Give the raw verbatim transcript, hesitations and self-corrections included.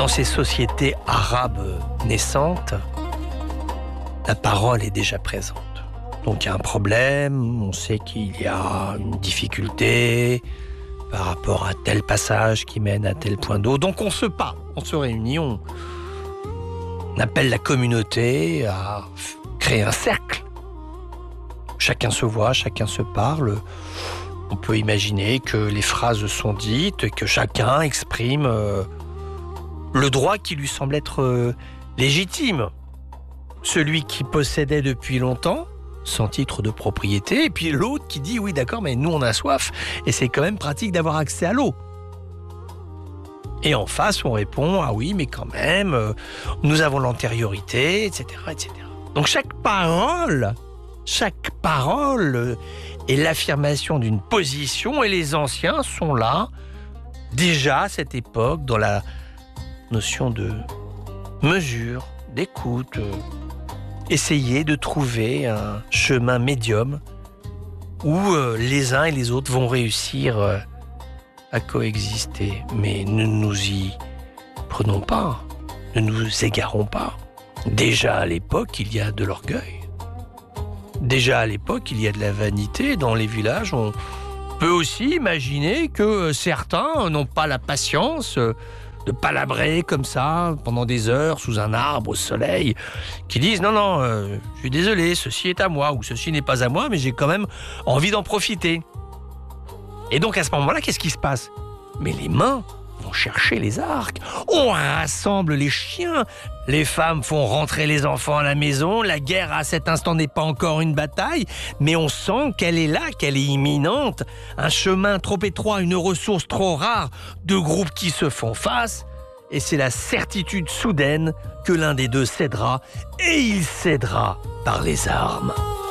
Dans ces sociétés arabes naissantes, la parole est déjà présente. Donc il y a un problème, on sait qu'il y a une difficulté par rapport à tel passage qui mène à tel point d'eau. Donc on se parle, on se réunit, on, on appelle la communauté à créer un cercle. Chacun se voit, chacun se parle. On peut imaginer que les phrases sont dites et que chacun exprime euh, le droit qui lui semble être euh, légitime. Celui qui possédait depuis longtemps, sans titre de propriété, et puis l'autre qui dit « oui d'accord, mais nous on a soif et c'est quand même pratique d'avoir accès à l'eau ». Et en face, on répond « ah oui, mais quand même, euh, nous avons l'antériorité, et cetera, et cetera » Donc chaque parole, chaque parole est l'affirmation d'une position, et les anciens sont là, déjà à cette époque, dans la notion de mesure, d'écoute, euh, essayer de trouver un chemin médium où euh, les uns et les autres vont réussir euh, à coexister. Mais ne nous y prenons pas, ne nous égarons pas. Déjà à l'époque, il y a de l'orgueil. Déjà à l'époque, il y a de la vanité. Dans les villages, on peut aussi imaginer que certains n'ont pas la patience de palabrer comme ça pendant des heures sous un arbre au soleil, qui disent non, non, euh, je suis désolé, ceci est à moi ou ceci n'est pas à moi, mais j'ai quand même envie d'en profiter. Et donc à ce moment-là, qu'est-ce qui se passe ? Mais les mains vont chercher les arcs, on rassemble les chiens, les femmes font rentrer les enfants à la maison, la guerre à cet instant n'est pas encore une bataille, mais on sent qu'elle est là, qu'elle est imminente, un chemin trop étroit, une ressource trop rare, deux groupes qui se font face, et c'est la certitude soudaine que l'un des deux cédera, et il cédera par les armes.